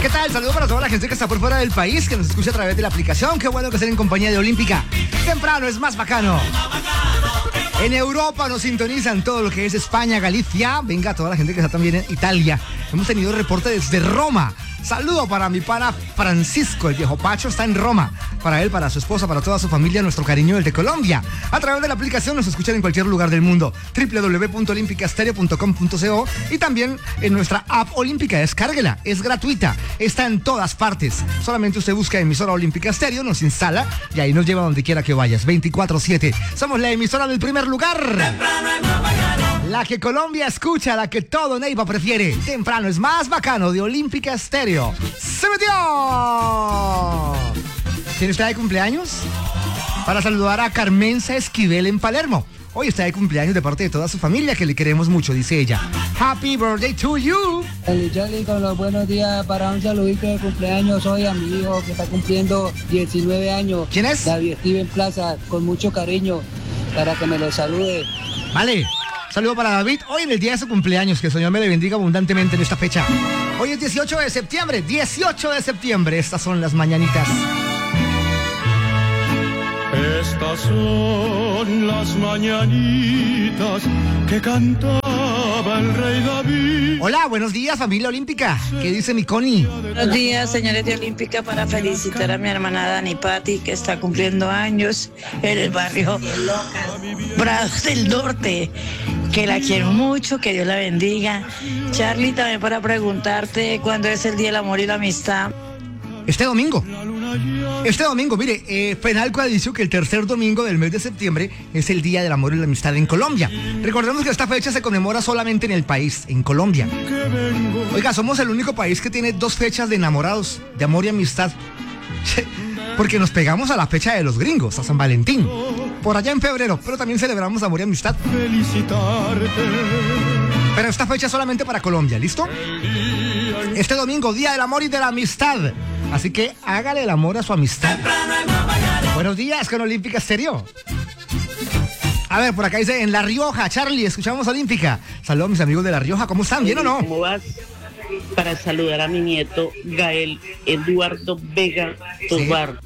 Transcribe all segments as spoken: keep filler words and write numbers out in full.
¿Qué tal? Saludo para toda la gente que está por fuera del país, que nos escucha a través de la aplicación. Qué bueno que estén en compañía de Olímpica. Temprano es más bacano. En Europa nos sintonizan todo lo que es España, Galicia. Venga, toda la gente que está también en Italia. Hemos tenido reporte desde Roma. Saludo para mi pana Francisco, el viejo Pacho, está en Roma. Para él, para su esposa, para toda su familia, nuestro cariño, el de Colombia. A través de la aplicación nos escuchan en cualquier lugar del mundo. doble u doble u doble u punto olímpica estéreo punto com punto co y también en nuestra app Olímpica. Descárguela, es gratuita, está en todas partes. Solamente usted busca emisora Olímpica Estéreo, nos instala y ahí nos lleva donde quiera que vayas. veinticuatro siete. Somos la emisora del primer lugar. La que Colombia escucha, la que todo Neiva prefiere. Temprano es más bacano de Olímpica Estéreo. ¡Se metió! ¿Quién está de cumpleaños? Para saludar a Carmenza Esquivel en Palermo. Hoy está de cumpleaños de parte de toda su familia, que le queremos mucho, dice ella. Happy birthday to you. El Charlie con los buenos días para un saludito de cumpleaños hoy a mi hijo que está cumpliendo diecinueve años. ¿Quién es? David Steven Plaza, con mucho cariño, para que me lo salude. Vale. Saludo para David, hoy en el día de su cumpleaños, que el Señor me le bendiga abundantemente en esta fecha. Hoy es dieciocho de septiembre, dieciocho de septiembre, estas son las mañanitas. Estas son las mañanitas que cantaba el rey David. Hola, buenos días, familia Olímpica. ¿Qué dice mi Connie? Buenos días, señores de Olímpica, para felicitar a mi hermana Dani Patti, que está cumpliendo años en el barrio Prados del Norte. Que la quiero mucho, que Dios la bendiga. Charlie, también para preguntarte cuándo es el Día del Amor y la Amistad. Este domingo. Este domingo, mire, eh, Penalco ha dicho que el tercer domingo del mes de septiembre es el Día del Amor y la Amistad en Colombia. Recordemos que esta fecha se conmemora solamente en el país, en Colombia. Oiga, somos el único país que tiene dos fechas de enamorados, de amor y amistad. Porque nos pegamos a la fecha de los gringos, a San Valentín. Por allá en febrero, pero también celebramos amor y amistad. Felicitarte. Pero esta fecha es solamente para Colombia, ¿listo? Este domingo, Día del Amor y de la Amistad. Así que hágale el amor a su amistad. Buenos días con Olímpica Estéreo. A ver, por acá dice, en La Rioja, Charlie, escuchamos Olímpica. Saludos a mis amigos de La Rioja, ¿cómo están? ¿Bien o no? ¿Cómo vas? Para saludar a mi nieto Gael Eduardo Vega Tobar.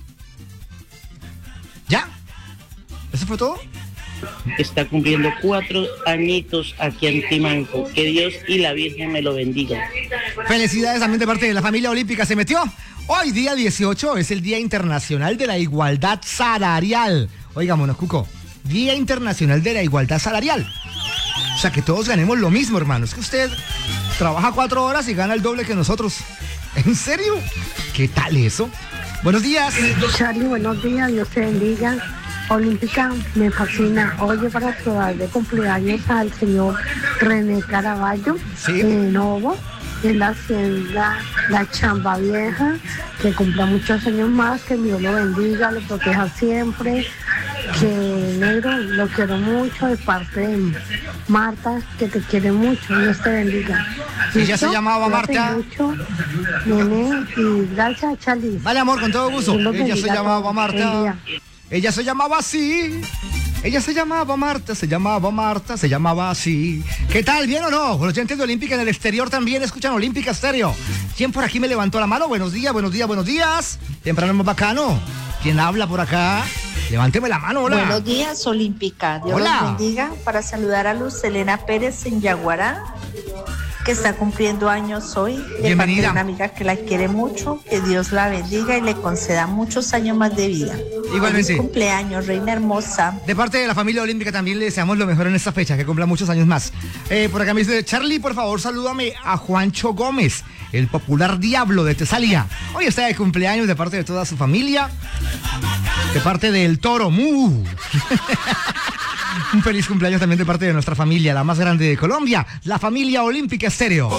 ¿Ya? ¿Eso fue todo? Está cumpliendo cuatro añitos aquí en Timanco. Que Dios y la Virgen me lo bendiga. Felicidades también de parte de la familia Olímpica. Se metió. Hoy, día dieciocho, es el Día Internacional de la Igualdad Salarial. Oiga, Monocuco, Día Internacional de la Igualdad Salarial. O sea, que todos ganemos lo mismo, hermano. Es que usted trabaja cuatro horas y gana el doble que nosotros. ¿En serio? ¿Qué tal eso? Buenos días. Charlie, buenos días. Dios te bendiga. Olímpica, me fascina. Oye, para saludar de cumpleaños al señor René Caraballo, ¿sí? De Novo, en la hacienda La Chamba Vieja, que cumpla muchos años más, que Dios lo bendiga, lo proteja siempre, que negro, lo quiero mucho, de parte de Marta, que te quiere mucho, Dios te bendiga. Ella se llamaba Marta. Mucho, nene, y gracias, Charlie. Vale, amor, con todo gusto. Ella se llamaba Marta. Ella se llamaba así. Ella se llamaba Marta, se llamaba Marta, se llamaba así. ¿Qué tal? ¿Bien o no? Los oyentes de Olímpica en el exterior también escuchan Olímpica Estéreo. ¿Quién por aquí me levantó la mano? Buenos días, buenos días, buenos días. Temprano más bacano. ¿Quién habla por acá? Levánteme la mano, hola. Buenos días, Olímpica. Dios Hola. los bendiga. Para saludar a Luz Elena Pérez en Yaguará, que está cumpliendo años hoy. De Bienvenida. parte de una amiga que la quiere mucho, que Dios la bendiga y le conceda muchos años más de vida. Igualmente. Feliz cumpleaños, reina hermosa. De parte de la familia Olímpica también le deseamos lo mejor en esta fecha, que cumpla muchos años más. Eh, por acá me dice, Charlie, por favor, salúdame a Juancho Gómez, el popular diablo de Tesalia. Hoy está de cumpleaños de parte de toda su familia, de parte del Toro Mu. Un feliz cumpleaños también de parte de nuestra familia, la más grande de Colombia, la familia Olímpica Estéreo.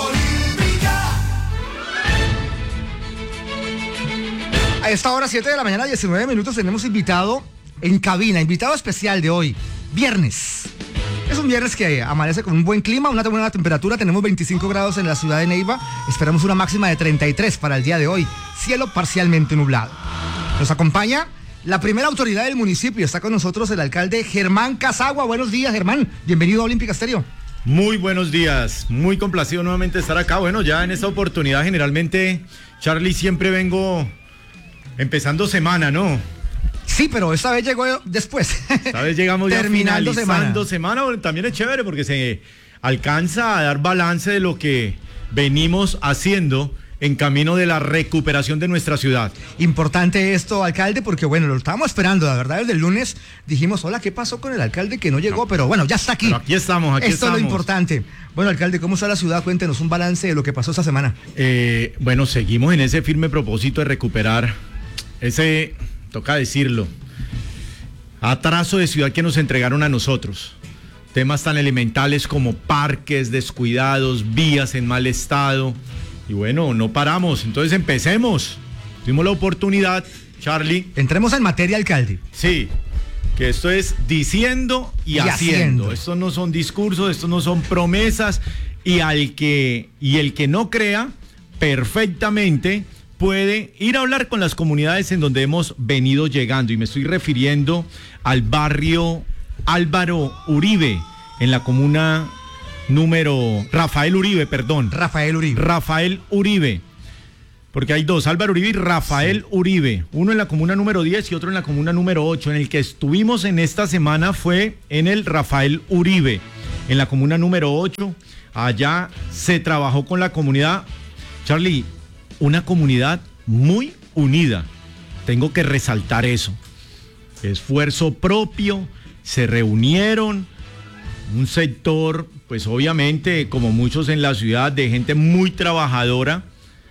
A esta hora, siete de la mañana, diecinueve minutos, tenemos invitado en cabina, invitado especial de hoy, viernes. Es un viernes que amanece con un buen clima, una buena temperatura, tenemos veinticinco grados en la ciudad de Neiva, esperamos una máxima de treinta y tres para el día de hoy, cielo parcialmente nublado. Nos acompaña la primera autoridad del municipio, está con nosotros el alcalde Germán Casagua. Buenos días, Germán, bienvenido a Olímpica Estéreo. Muy buenos días, muy complacido nuevamente estar acá. Bueno, ya en esta oportunidad generalmente, Charlie, siempre vengo empezando semana, ¿no? Sí, pero esta vez llegó después. Esta vez llegamos ya terminando finalizando semana. semana. Bueno, también es chévere porque se alcanza a dar balance de lo que venimos haciendo en camino de la recuperación de nuestra ciudad. Importante esto, alcalde, porque bueno, lo estábamos esperando, la verdad, desde el lunes dijimos, hola, ¿qué pasó con el alcalde que no llegó? No. Pero bueno, ya está aquí. Pero aquí estamos, aquí esto estamos. es lo importante. Bueno, alcalde, ¿cómo está la ciudad? Cuéntenos un balance de lo que pasó esta semana. Eh, bueno, seguimos en ese firme propósito de recuperar ese, toca decirlo, atraso de ciudad que nos entregaron a nosotros. Temas tan elementales como parques descuidados, vías en mal estado. Y bueno, no paramos, entonces empecemos. Tuvimos la oportunidad, Charlie. Entremos en materia, alcalde. Sí, que esto es diciendo y, y haciendo. haciendo. Estos no son discursos, estos no son promesas. Y al que, y el que no crea, perfectamente puede ir a hablar con las comunidades en donde hemos venido llegando. Y me estoy refiriendo al barrio Álvaro Uribe, en la comuna número Rafael Uribe, perdón. Rafael Uribe. Rafael Uribe. Porque hay dos, Álvaro Uribe y Rafael sí. Uribe. Uno en la comuna número diez y otro en la comuna número ocho. En el que estuvimos en esta semana fue en el Rafael Uribe. En la comuna número ocho, allá se trabajó con la comunidad. Charlie, una comunidad muy unida. Tengo que resaltar eso. Esfuerzo propio, se reunieron. Un sector, pues obviamente, como muchos en la ciudad, de gente muy trabajadora,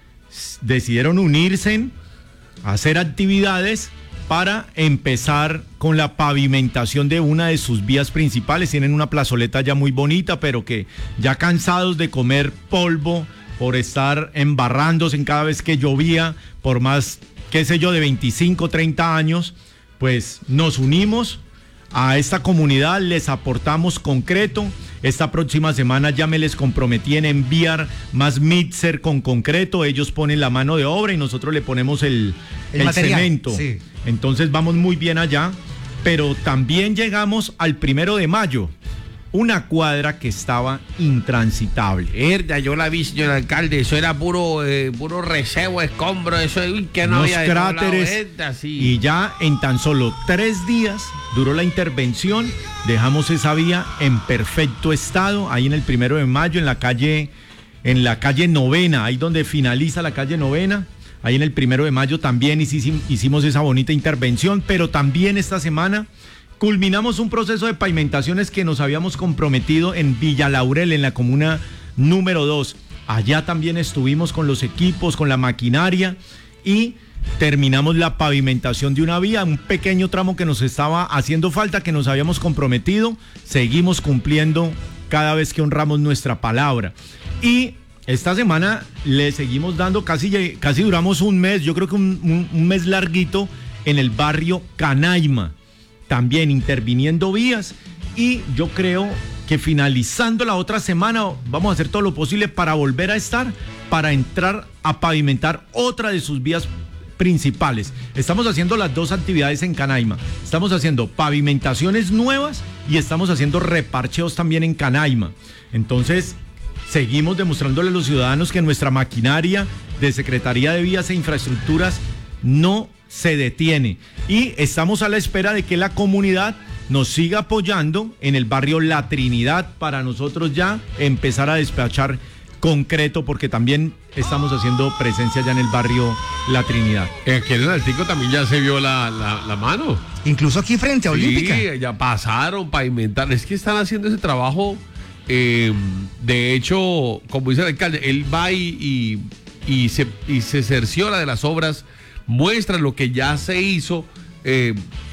decidieron unirse, hacer actividades para empezar con la pavimentación de una de sus vías principales. Tienen una plazoleta ya muy bonita, pero que ya cansados de comer polvo por estar embarrándose en cada vez que llovía, por más, qué sé yo, de veinticinco, treinta años, pues nos unimos a esta comunidad, les aportamos concreto. Esta próxima semana ya me les comprometí en enviar más mixer con concreto. Ellos ponen la mano de obra y nosotros le ponemos el, el, el cemento. Sí. Entonces vamos muy bien allá. Pero también llegamos al primero de mayo. Una cuadra que estaba intransitable. Herda, yo la vi, señor alcalde, eso era puro, eh, puro recebo, escombro, eso uy, que no Unos había cráteres, herda, sí. Y ya en tan solo tres días duró la intervención, dejamos esa vía en perfecto estado, ahí en el primero de mayo, en la calle, en la calle Novena, ahí donde finaliza la calle Novena. Ahí en el primero de mayo también hicimos, hicimos esa bonita intervención, pero también esta semana culminamos un proceso de pavimentaciones que nos habíamos comprometido en Villa Laurel, en la comuna número dos. Allá también estuvimos con los equipos, con la maquinaria y terminamos la pavimentación de una vía, un pequeño tramo que nos estaba haciendo falta, que nos habíamos comprometido. Seguimos cumpliendo cada vez que honramos nuestra palabra. Y esta semana le seguimos dando, casi, casi duramos un mes, yo creo que un, un, un mes larguito en el barrio Canaima. También interviniendo vías, y yo creo que finalizando la otra semana vamos a hacer todo lo posible para volver a estar, para entrar a pavimentar otra de sus vías principales. Estamos haciendo las dos actividades en Canaima. Estamos haciendo pavimentaciones nuevas y estamos haciendo reparcheos también en Canaima. Entonces, seguimos demostrándole a los ciudadanos que nuestra maquinaria de Secretaría de Vías e Infraestructuras no se detiene, y estamos a la espera de que la comunidad nos siga apoyando en el barrio La Trinidad para nosotros ya empezar a despachar concreto, porque también estamos haciendo presencia ya en el barrio La Trinidad. Aquí en el Altico también ya se vio la, la, la mano. Incluso aquí frente a Olímpica. Sí, ya pasaron, pavimentar. Es que están haciendo ese trabajo. Eh, de hecho, como dice el alcalde, él va y, y, y, se, y se cerciora de las obras, muestra lo que ya se hizo, eh,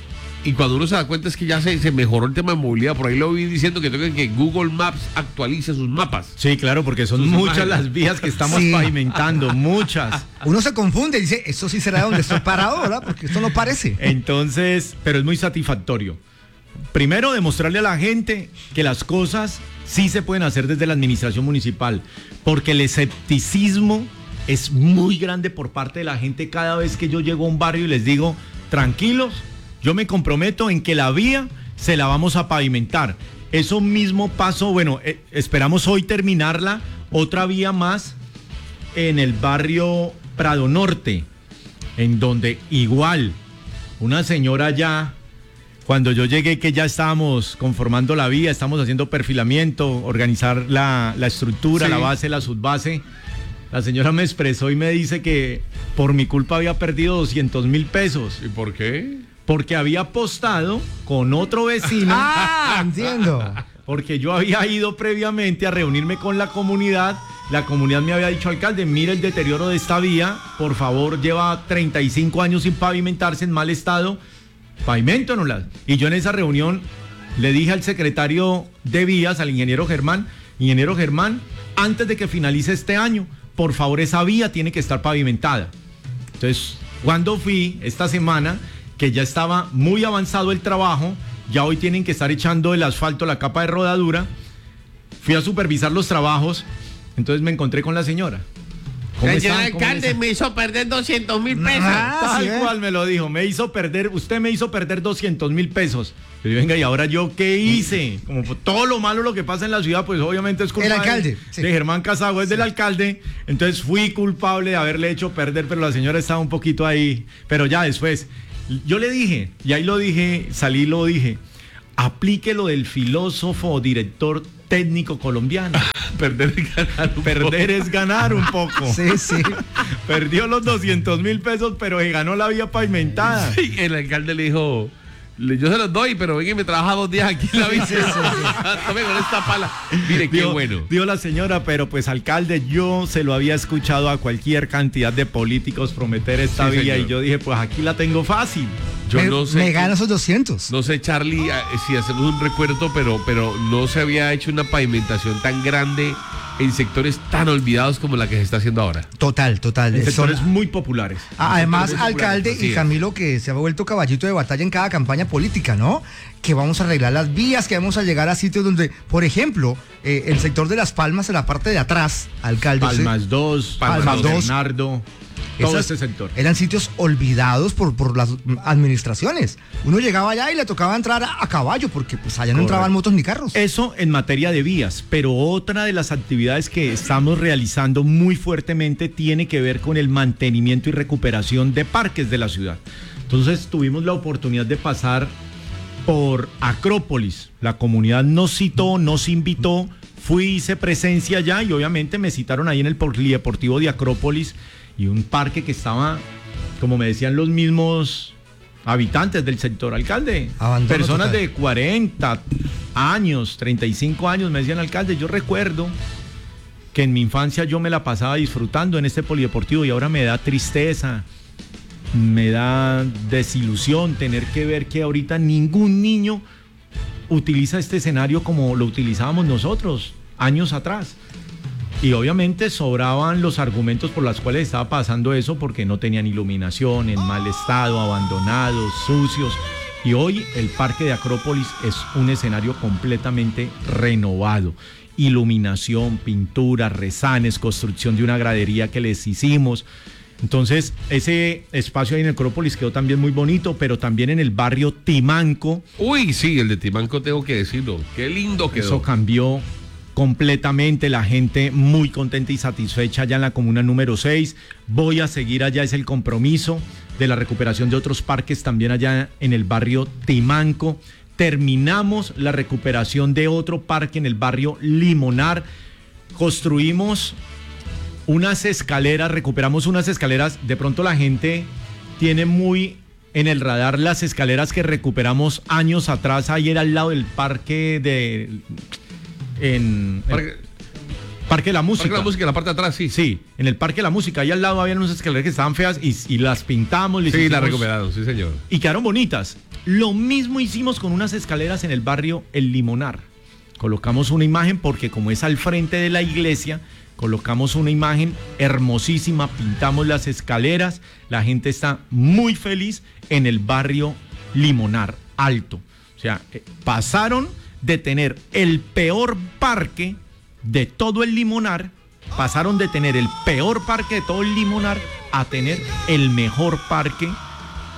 y cuando uno se da cuenta es que ya se, se mejoró el tema de movilidad. Por ahí lo vi diciendo que toca que Google Maps actualice sus mapas. Sí, claro, porque son muchas imágenes. Las vías que estamos sí. pavimentando, muchas. Uno se confunde y dice, esto sí será donde estoy parado, ¿verdad? Porque esto no parece. Entonces, pero es muy satisfactorio. Primero, demostrarle a la gente que las cosas sí se pueden hacer desde la administración municipal, porque el escepticismo es muy grande por parte de la gente cada vez que yo llego a un barrio y les digo, tranquilos, yo me comprometo en que la vía se la vamos a pavimentar. Eso mismo pasó, bueno, eh, esperamos hoy terminarla, otra vía más en el barrio Prado Norte, en donde igual una señora ya, cuando yo llegué que ya estábamos conformando la vía, estamos haciendo perfilamiento, organizar la, la estructura, sí. La base, la subbase, la señora me expresó y me dice que por mi culpa había perdido doscientos mil pesos. ¿Y por qué? Porque había apostado con otro vecino. Ah, entiendo. Porque yo había ido previamente a reunirme con la comunidad. La comunidad me había dicho, alcalde, mire el deterioro de esta vía. Por favor, lleva treinta y cinco años sin pavimentarse, en mal estado. Paviméntonosla. Y yo en esa reunión le dije al secretario de vías, al ingeniero Germán, ingeniero Germán, antes de que finalice este año, por favor, esa vía tiene que estar pavimentada. Entonces, cuando fui esta semana, que ya estaba muy avanzado el trabajo, ya hoy tienen que estar echando el asfalto, la capa de rodadura, fui a supervisar los trabajos, entonces me encontré con la señora. Señor alcalde, me hizo perder doscientos mil pesos. Ah, tal cual me lo dijo, me hizo perder, usted me hizo perder doscientos mil pesos. Pero venga, ¿y ahora yo qué hice? Como todo lo malo lo que pasa en la ciudad, pues obviamente es culpa el alcalde, de, sí. de Germán Casagua, es sí. del alcalde. Entonces fui culpable de haberle hecho perder, pero la señora estaba un poquito ahí. Pero ya después, yo le dije, y ahí lo dije, salí y lo dije, aplique lo del filósofo director técnico colombiano. Perder es ganar un Perder poco. es ganar un poco. Sí, sí. Perdió los doscientos mil pesos, pero se ganó la vía pavimentada. Sí, el alcalde le dijo, yo se los doy, pero venga y me trabaja dos días aquí en la vía. Tome con esta pala. Mire, qué Dio, bueno. Dio la señora, pero pues alcalde, yo se lo había escuchado a cualquier cantidad de políticos prometer esta Sí, vía, señor. y yo dije, pues aquí la tengo fácil. Yo me, no sé. me gano esos doscientos. No sé, Charlie, eh, si hacemos un recuerdo, pero, pero no se había hecho una pavimentación tan grande en sectores tan olvidados como la que se está haciendo ahora. Total, total. En Son- sectores muy populares. Ah, además, sectores populares, alcalde así y es. Camilo, que se ha vuelto caballito de batalla en cada campaña política, ¿no? Que vamos a arreglar las vías, que vamos a llegar a sitios donde, por ejemplo, eh, el sector de Las Palmas, en la parte de atrás, alcalde. usted- Palmas dos, Palmas Palmas dos. Bernardo, todo Esas este sector. Eran sitios olvidados por, por las administraciones. Uno llegaba allá y le tocaba entrar a, a caballo, porque pues allá no Correcto. entraban motos ni carros. Eso en materia de vías, pero otra de las actividades que estamos realizando muy fuertemente tiene que ver con el mantenimiento y recuperación de parques de la ciudad. Entonces tuvimos la oportunidad de pasar por Acrópolis. La comunidad nos citó, nos invitó, fui, hice presencia allá y obviamente me citaron ahí en el polideportivo de Acrópolis, y un parque que estaba, como me decían los mismos habitantes del sector, alcalde, Abandono personas total. de cuarenta años, treinta y cinco años, me decían, alcalde, yo recuerdo que en mi infancia yo me la pasaba disfrutando en este polideportivo y ahora me da tristeza, me da desilusión tener que ver que ahorita ningún niño utiliza este escenario como lo utilizábamos nosotros años atrás. Y obviamente sobraban los argumentos por los cuales estaba pasando eso, porque no tenían iluminación, en mal estado, abandonados, sucios. Y hoy el parque de Acrópolis es un escenario completamente renovado. Iluminación, pintura, rezanes, construcción de una gradería que les hicimos. Entonces, ese espacio ahí en Acrópolis quedó también muy bonito, pero también en el barrio Timanco. Uy, sí, el de Timanco tengo que decirlo. Qué lindo quedó. Eso cambió completamente, la gente muy contenta y satisfecha allá en la comuna número seis. Voy a seguir allá, es el compromiso de la recuperación de otros parques también allá en el barrio Timanco. Terminamos la recuperación de otro parque en el barrio Limonar. Construimos unas escaleras, recuperamos unas escaleras. De pronto la gente tiene muy en el radar las escaleras que recuperamos años atrás. Ayer al lado del parque de... En Parque, el Parque de la Música. Parque de la Música, en la parte de atrás, sí. Sí, en el Parque de la Música. Ahí al lado había unas escaleras que estaban feas y, y las pintamos. les Sí, hicimos- la recuperaron, sí, señor. Y quedaron bonitas. Lo mismo hicimos con unas escaleras en el barrio El Limonar. Colocamos una imagen porque como es al frente de la iglesia, colocamos una imagen hermosísima, pintamos las escaleras. La gente está muy feliz en el barrio Limonar Alto. O sea, eh, pasaron de tener el peor parque de todo el Limonar, pasaron de tener el peor parque de todo el Limonar a tener el mejor parque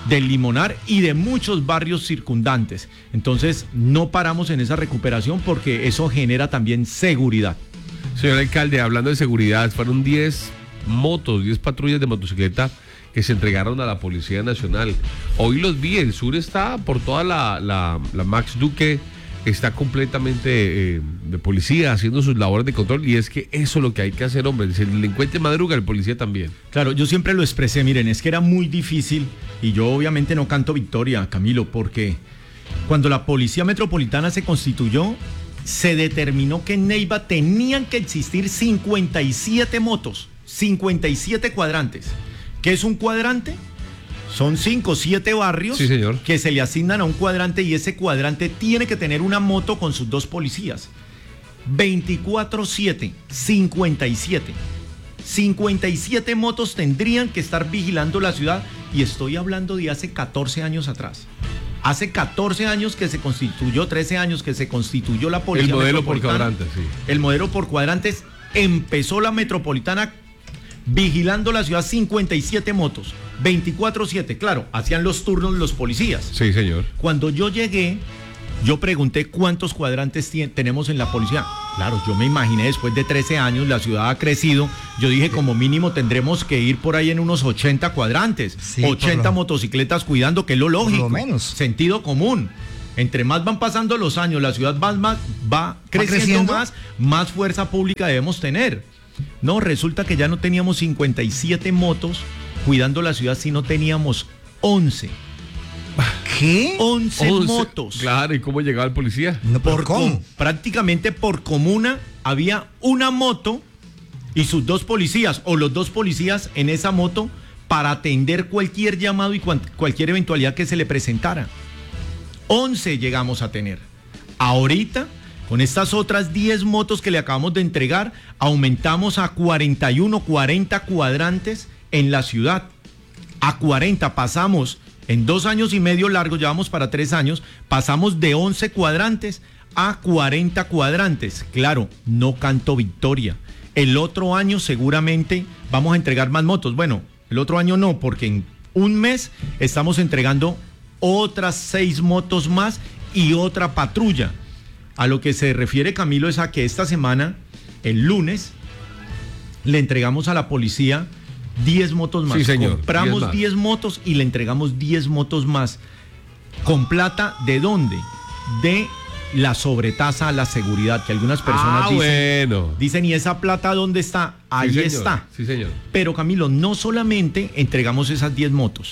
del Limonar y de muchos barrios circundantes. Entonces no paramos en esa recuperación porque eso genera también seguridad. Señor alcalde, hablando de seguridad, fueron diez motos, diez patrullas de motocicleta que se entregaron a la Policía Nacional. Hoy los vi, el sur está por toda la, la, la Max Duque, está completamente eh, de policía haciendo sus labores de control, y es que eso es lo que hay que hacer, hombre. Si el delincuente madruga, el policía también. Claro, yo siempre lo expresé, miren, es que era muy difícil, y yo obviamente no canto victoria, Camilo, porque cuando la Policía Metropolitana se constituyó, se determinó que en Neiva tenían que existir cincuenta y siete motos, cincuenta y siete cuadrantes. ¿Qué es un cuadrante? Son cinco o siete barrios, sí, señor, que se le asignan a un cuadrante, y ese cuadrante tiene que tener una moto con sus dos policías. veinticuatro siete, cincuenta y siete. cincuenta y siete motos tendrían que estar vigilando la ciudad, y estoy hablando de hace catorce años atrás. Hace catorce años que se constituyó, trece años que se constituyó la Policía Metropolitana. El modelo por Metropolitana. cuadrantes, sí. El modelo por cuadrantes. Empezó la Metropolitana vigilando la ciudad, cincuenta y siete motos, veinticuatro siete, claro, hacían los turnos los policías. Sí, señor. Cuando yo llegué, yo pregunté cuántos cuadrantes t- tenemos en la policía. Claro, yo me imaginé, después de trece años, la ciudad ha crecido. Yo dije, como mínimo tendremos que ir por ahí en unos ochenta cuadrantes, sí, ochenta lo... motocicletas cuidando, que es lo lógico. Por lo menos. Sentido común. Entre más van pasando los años, la ciudad va, va, va creciendo, creciendo más, más fuerza pública debemos tener. No, resulta que ya no teníamos cincuenta y siete motos cuidando la ciudad, sino teníamos once. ¿Qué? once motos. Claro, ¿y cómo llegaba el policía? No, Por ¿cómo? com- prácticamente por comuna había una moto y sus dos policías, o los dos policías en esa moto, para atender cualquier llamado y cuan- cualquier eventualidad que se le presentara. once llegamos a tener. Ahorita, con estas otras diez motos que le acabamos de entregar, aumentamos a cuarenta y uno, cuarenta cuadrantes en la ciudad. A cuarenta pasamos, en dos años y medio largos, llevamos para tres años, pasamos de once cuadrantes a cuarenta cuadrantes. Claro, no canto victoria. El otro año seguramente vamos a entregar más motos. Bueno, el otro año no, porque en un mes estamos entregando otras seis motos más y otra patrulla. A lo que se refiere, Camilo, es a que esta semana, el lunes, le entregamos a la policía diez motos más. Sí, señor. Compramos diez motos y le entregamos diez motos más. ¿Con plata de dónde? De la sobretasa a la seguridad, que algunas personas ah, dicen, bueno. dicen, ¿y esa plata dónde está? Ahí sí, está. Sí, señor. Pero, Camilo, no solamente entregamos esas diez motos,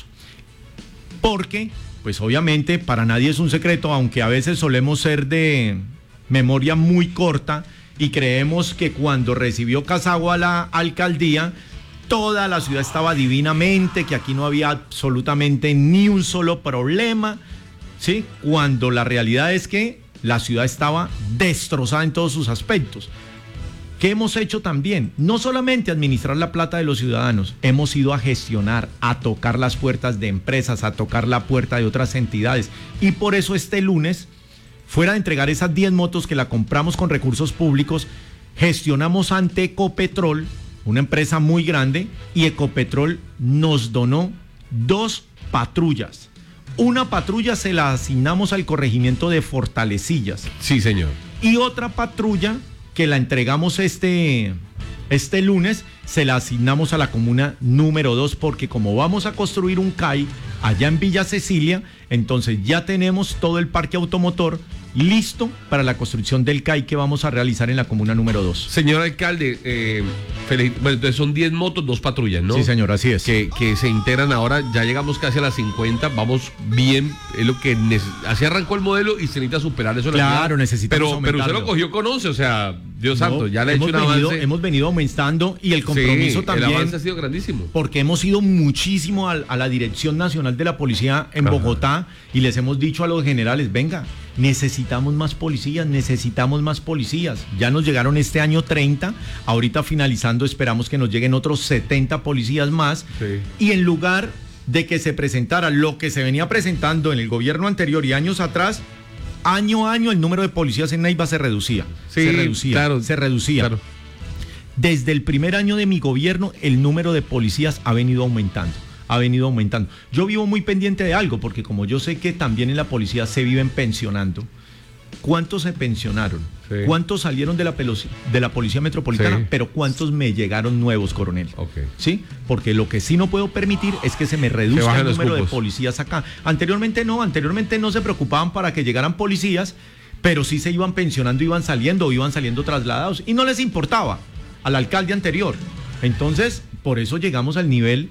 porque, pues obviamente, para nadie es un secreto, aunque a veces solemos ser de memoria muy corta y creemos que cuando recibió Casagua la alcaldía, toda la ciudad estaba divinamente, que aquí no había absolutamente ni un solo problema, ¿sí? Cuando la realidad es que la ciudad estaba destrozada en todos sus aspectos. ¿Qué hemos hecho también? No solamente administrar la plata de los ciudadanos, hemos ido a gestionar, a tocar las puertas de empresas, a tocar la puerta de otras entidades. Y por eso este lunes, fuera de entregar esas diez motos que la compramos con recursos públicos, gestionamos ante Ecopetrol, una empresa muy grande, y Ecopetrol nos donó dos patrullas. Una patrulla se la asignamos al corregimiento de Fortalecillas. Sí, señor. Y otra patrulla que la entregamos este, este lunes, se la asignamos a la comuna número dos, porque como vamos a construir un C A I allá en Villa Cecilia, entonces ya tenemos todo el parque automotor listo para la construcción del C A I que vamos a realizar en la comuna número dos. Señor alcalde, eh, feliz, bueno, entonces son diez motos, dos patrullas, ¿no? Sí, señor, así es. Que, que se integran ahora, ya llegamos casi a las cincuenta, vamos bien, es lo que neces- así arrancó el modelo y se necesita superar eso. Claro, necesitamos pero, pero usted aumentarlo. lo cogió con once, o sea, Dios No, santo, ya le ha hecho hemos un venido, avance. hemos venido aumentando, y el compromiso Sí, también. el avance ha sido grandísimo. Porque hemos ido muchísimo a, a la Dirección Nacional de la Policía en Ajá. Bogotá, y les hemos dicho a los generales, venga, necesitamos más policías, necesitamos más policías. Ya nos llegaron este año treinta, ahorita finalizando esperamos que nos lleguen otros setenta policías más. Sí. Y en lugar de que se presentara lo que se venía presentando en el gobierno anterior y años atrás, año a año el número de policías en Neiva se reducía. Sí, se reducía, claro, se reducía. claro. Desde el primer año de mi gobierno, el número de policías ha venido aumentando. ha venido aumentando. Yo vivo muy pendiente de algo, porque como yo sé que también en la policía se viven pensionando, ¿cuántos se pensionaron? Sí. ¿Cuántos salieron de la, de la Policía Metropolitana? Sí. Pero ¿cuántos me llegaron nuevos, coronel? Okay. ¿Sí? Porque lo que sí no puedo permitir es que se me reduzca se el número de policías acá. Anteriormente no, anteriormente no se preocupaban para que llegaran policías, pero sí se iban pensionando, iban saliendo, iban saliendo trasladados, y no les importaba al alcalde anterior. Entonces, por eso llegamos al nivel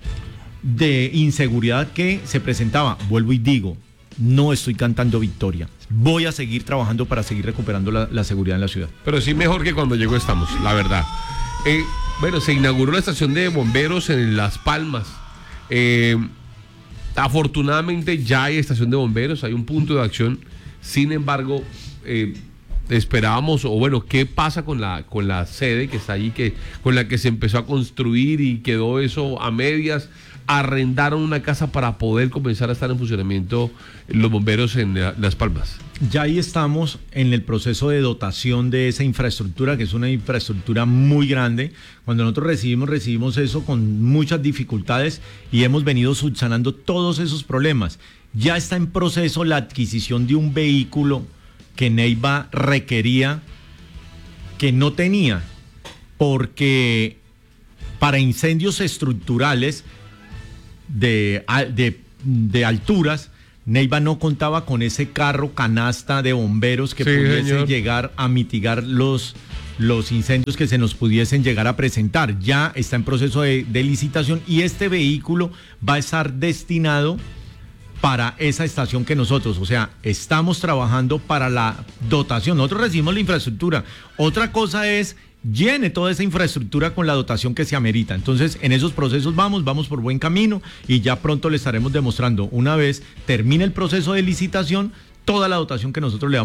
de inseguridad que se presentaba. Vuelvo y digo, no estoy cantando victoria. Voy a seguir trabajando para seguir recuperando la, la seguridad en la ciudad. Pero sí mejor que cuando llegó estamos, la verdad. Eh, bueno, se inauguró la estación de bomberos en Las Palmas. Eh, afortunadamente ya hay estación de bomberos, hay un punto de acción. Sin embargo, eh, esperábamos, o bueno, ¿qué pasa con la, con la sede que está allí, que, con la que se empezó a construir y quedó eso a medias? Arrendaron una casa para poder comenzar a estar en funcionamiento los bomberos en Las Palmas. Ya ahí estamos en el proceso de dotación de esa infraestructura, que es una infraestructura muy grande. Cuando nosotros recibimos, recibimos eso con muchas dificultades y hemos venido subsanando todos esos problemas. Ya está en proceso la adquisición de un vehículo que Neiva requería, que no tenía, porque para incendios estructurales De, de, de alturas, Neiva no contaba con ese carro canasta de bomberos que sí, pudiese señor. llegar a mitigar los, los incendios que se nos pudiesen llegar a presentar. Ya está en proceso de, de licitación, y este vehículo va a estar destinado para esa estación que nosotros, o sea, estamos trabajando para la dotación. Nosotros recibimos la infraestructura. Otra cosa es llene toda esa infraestructura con la dotación que se amerita. Entonces, en esos procesos vamos, vamos por buen camino, y ya pronto le estaremos demostrando, una vez termine el proceso de licitación, toda la dotación que nosotros le damos